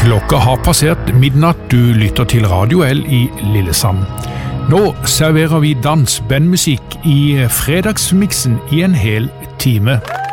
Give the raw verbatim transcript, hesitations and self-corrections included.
Klokka har passert midnatt, du lytter til Radio L i Lillesand. Nå serverer vi dans-bandmusikk i fredagsmiksen i en hel time.